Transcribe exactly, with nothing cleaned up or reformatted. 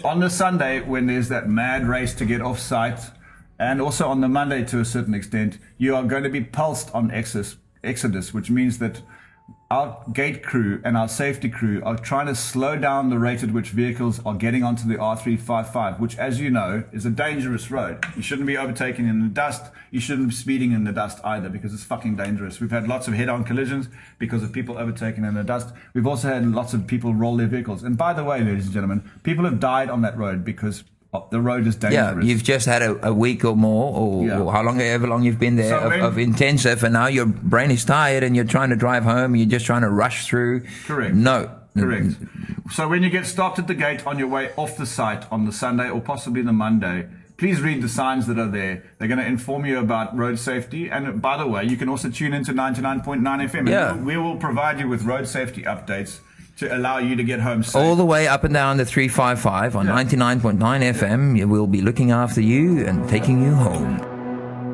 On the Sunday, when there's that mad race to get off site, and also on the Monday to a certain extent, you are going to be pulsed on exodus, exodus, which means that our gate crew and our safety crew are trying to slow down the rate at which vehicles are getting onto the R three fifty-five, which, as you know, is a dangerous road. You shouldn't be overtaking in the dust. You shouldn't be speeding in the dust either, because it's fucking dangerous. We've had lots of head-on collisions because of people overtaking in the dust. We've also had lots of people roll their vehicles. And by the way, ladies and gentlemen, people have died on that road because the road is dangerous. Yeah, you've just had a, a week or more, or, yeah. or how long, however long you've been there, so of, when, of intensive, and now your brain is tired and you're trying to drive home and you're just trying to rush through. Correct. No. Correct. So when you get stopped at the gate on your way off the site on the Sunday or possibly the Monday, please read the signs that are there. They're going to inform you about road safety. And by the way, you can also tune into ninety-nine point nine F M. Yeah. And we will provide you with road safety updates to allow you to get home safe. All the way up and down the three fifty-five on yeah. ninety-nine point nine F M. We'll be looking after you and taking you home.